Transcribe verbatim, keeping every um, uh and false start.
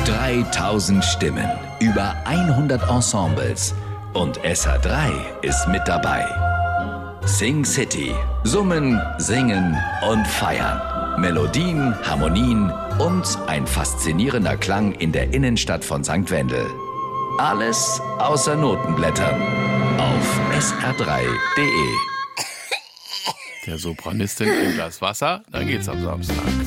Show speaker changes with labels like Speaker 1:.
Speaker 1: dreitausend Stimmen, über hundert Ensembles und S H drei ist mit dabei. Sing City. Summen, singen und feiern. Melodien, Harmonien und ein faszinierender Klang in der Innenstadt von Sankt Wendel. Alles außer Notenblättern. Auf S R drei punkt de.
Speaker 2: Der Sopranistin ein Glas Wasser, da geht's am Samstag.